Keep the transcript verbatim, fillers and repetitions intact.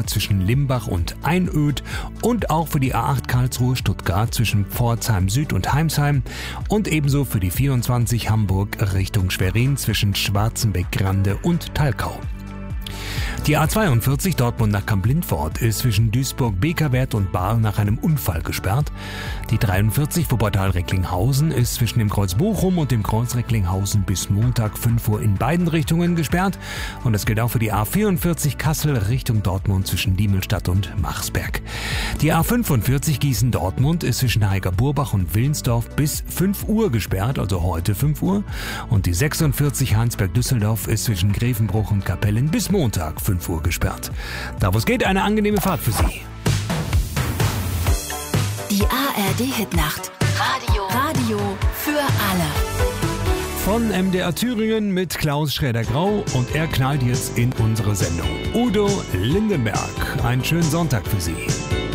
Stuttgart zwischen Limbach und Einöd und auch für die A acht Karlsruhe-Stuttgart zwischen Pforzheim Süd und Heimsheim und ebenso für die vierundzwanzig Hamburg Richtung Schwerin zwischen Schwarzenbeck-Grande und Talkau. Die A zweiundvierzig Dortmund nach Kamp-Lintfort ist zwischen Duisburg-Bekerwerth und Baar nach einem Unfall gesperrt. Die dreiundvierzig Wuppertal-Recklinghausen ist zwischen dem Kreuz Bochum und dem Kreuz Recklinghausen bis Montag fünf Uhr in beiden Richtungen gesperrt. Und das gilt auch für die A vierundvierzig Kassel Richtung Dortmund zwischen Diemelstadt und Machsberg. Die A fünfundvierzig Gießen-Dortmund ist zwischen Heiger-Burbach und Willensdorf bis fünf Uhr gesperrt, also heute fünf Uhr. Und die sechsundvierzig Heinsberg-Düsseldorf ist zwischen Grevenbruch und Kapellen bis Montag fünf Uhr gesperrt. Da wo es geht, eine angenehme Fahrt für Sie. Die A R D-Hitnacht. Radio. Radio für alle. Von M D R Thüringen mit Klaus Schräder-Grau und er knallt jetzt in unsere Sendung. Udo Lindenberg. Einen schönen Sonntag für Sie.